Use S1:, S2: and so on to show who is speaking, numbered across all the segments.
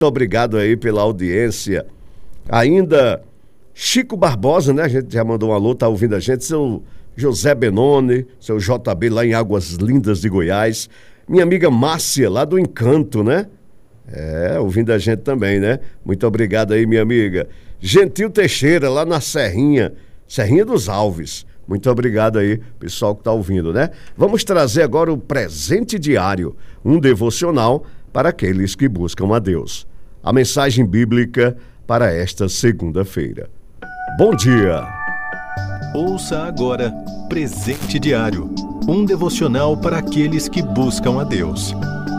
S1: obrigado aí pela audiência. Ainda Chico Barbosa, né? A gente já mandou um alô, tá ouvindo a gente. Seu José Benoni, seu JB lá em Águas Lindas de Goiás. Minha amiga Márcia, lá do Encanto, né? Ouvindo a gente também, né? Muito obrigado aí, minha amiga. Gentil Teixeira, lá na Serrinha dos Alves. Muito obrigado aí, pessoal que tá ouvindo, né? Vamos trazer agora o presente diário, um devocional para aqueles que buscam a Deus. A mensagem bíblica para esta segunda-feira. Bom dia!
S2: Ouça agora Presente Diário, um devocional para aqueles que buscam a Deus.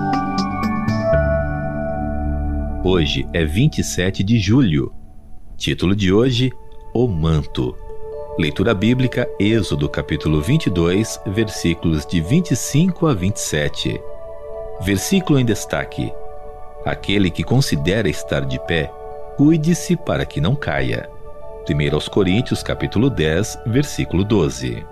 S3: Hoje é 27 de julho. Título de hoje, O Manto. Leitura bíblica, Êxodo capítulo 22, versículos de 25 a 27. Versículo em destaque. Aquele que considera estar de pé, cuide-se para que não caia. 1 aos Coríntios capítulo 10, versículo 12.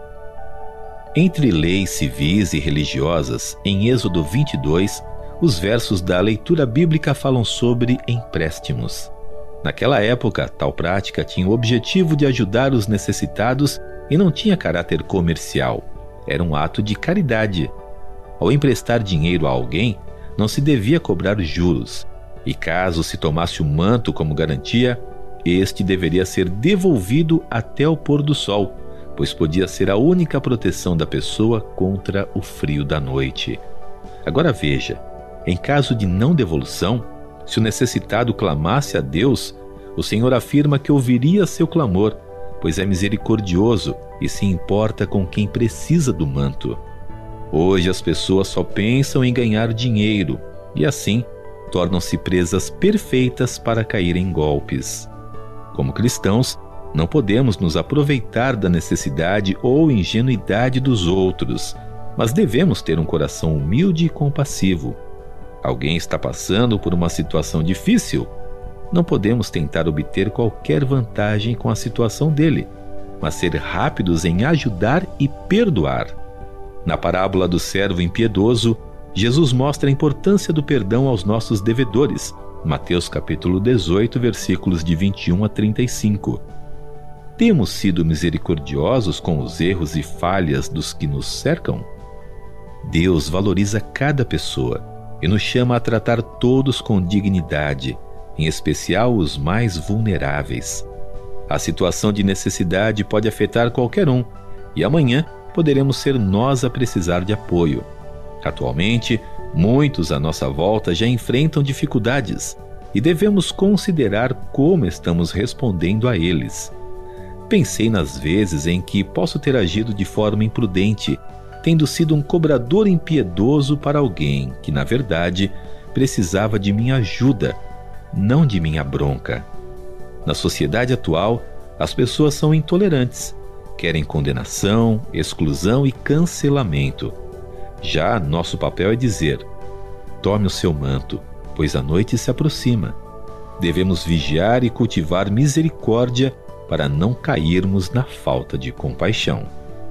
S3: Entre leis civis e religiosas, em Êxodo 22, os versos da leitura bíblica falam sobre empréstimos. Naquela época, tal prática tinha o objetivo de ajudar os necessitados e não tinha caráter comercial. Era um ato de caridade. Ao emprestar dinheiro a alguém, não se devia cobrar juros. E caso se tomasse o manto como garantia, este deveria ser devolvido até o pôr do sol, pois podia ser a única proteção da pessoa contra o frio da noite. Agora veja, em caso de não devolução, se o necessitado clamasse a Deus, o Senhor afirma que ouviria seu clamor, pois é misericordioso e se importa com quem precisa do manto. Hoje as pessoas só pensam em ganhar dinheiro e assim tornam-se presas perfeitas para cair em golpes. Como cristãos, não podemos nos aproveitar da necessidade ou ingenuidade dos outros, mas devemos ter um coração humilde e compassivo. Alguém está passando por uma situação difícil? Não podemos tentar obter qualquer vantagem com a situação dele, mas ser rápidos em ajudar e perdoar. Na parábola do servo impiedoso, Jesus mostra a importância do perdão aos nossos devedores. Mateus capítulo 18, versículos de 21 a 35. Temos sido misericordiosos com os erros e falhas dos que nos cercam? Deus valoriza cada pessoa e nos chama a tratar todos com dignidade, em especial os mais vulneráveis. A situação de necessidade pode afetar qualquer um, e amanhã poderemos ser nós a precisar de apoio. Atualmente, muitos à nossa volta já enfrentam dificuldades, e devemos considerar como estamos respondendo a eles. Pensei nas vezes em que posso ter agido de forma imprudente, tendo sido um cobrador impiedoso para alguém que, na verdade, precisava de minha ajuda, não de minha bronca. Na sociedade atual, as pessoas são intolerantes, querem condenação, exclusão e cancelamento. Já nosso papel é dizer: tome o seu manto, pois a noite se aproxima. Devemos vigiar e cultivar misericórdia para não cairmos na falta de compaixão.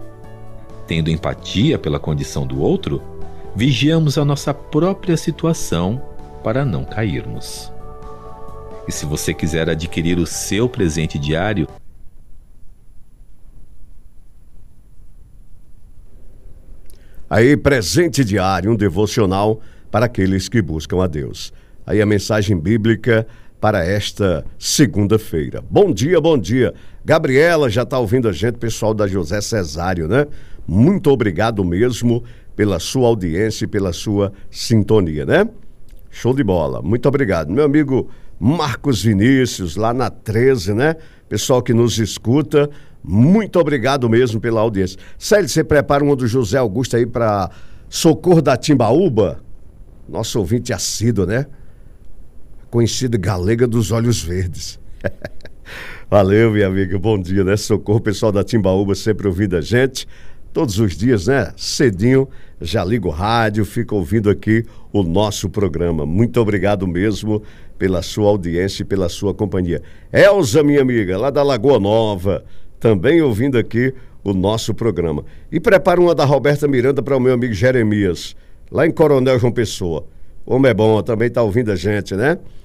S3: Tendo empatia pela condição do outro, vigiamos a nossa própria situação para não cairmos. E se você quiser adquirir o seu presente diário,
S1: Aí, presente diário, um devocional para aqueles que buscam a Deus. Aí a mensagem bíblica para esta segunda-feira. Bom dia, bom dia. Gabriela já está ouvindo a gente, pessoal da José Cesário, né? Muito obrigado mesmo pela sua audiência e pela sua sintonia, né? Show de bola, muito obrigado. Meu amigo Marcos Vinícius, lá na 13, né? Pessoal que nos escuta, muito obrigado mesmo pela audiência. Célio, você prepara uma do José Augusto aí para Socorro da Timbaúba? Nosso ouvinte assíduo, né? Conhecida galega dos olhos verdes. Valeu, minha amiga, bom dia, né? Socorro, pessoal da Timbaúba sempre ouvindo a gente. Todos os dias, né? Cedinho, já ligo o rádio, fico ouvindo aqui o nosso programa. Muito obrigado mesmo pela sua audiência e pela sua companhia. Elza, minha amiga, lá da Lagoa Nova, também ouvindo aqui o nosso programa. E prepara uma da Roberta Miranda para o meu amigo Jeremias, lá em Coronel João Pessoa. O homem é bom, também está ouvindo a gente, né?